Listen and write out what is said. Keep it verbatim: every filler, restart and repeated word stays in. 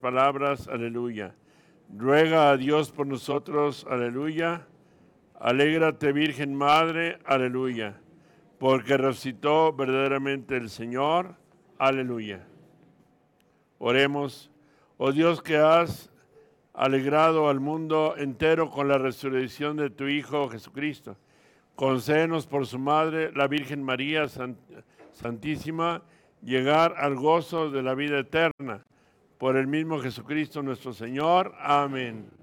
palabras, aleluya. Ruega a Dios por nosotros, aleluya. Alégrate, Virgen Madre, aleluya. Porque resucitó verdaderamente el Señor, aleluya. Oremos, oh Dios que has alegrado al mundo entero con la resurrección de tu Hijo Jesucristo. Concédenos por su Madre, la Virgen María Santísima, llegar al gozo de la vida eterna. Por el mismo Jesucristo nuestro Señor. Amén.